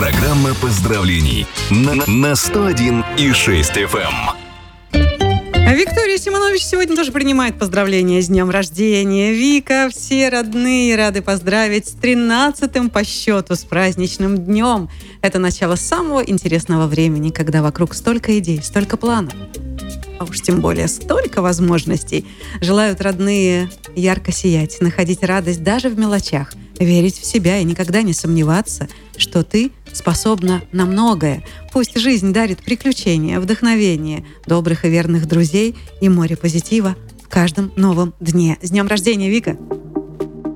Программа поздравлений на 101,6 FM. Виктория Симонович сегодня тоже принимает поздравления с днем рождения. Вика, все родные рады поздравить с 13-м по счету, с праздничным днем. Это начало самого интересного времени, когда вокруг столько идей, столько планов. А уж тем более столько возможностей. Желают родные ярко сиять, находить радость даже в мелочах, верить в себя и никогда не сомневаться, что ты способна на многое. Пусть жизнь дарит приключения, вдохновение, добрых и верных друзей и море позитива в каждом новом дне. С днем рождения, Вика!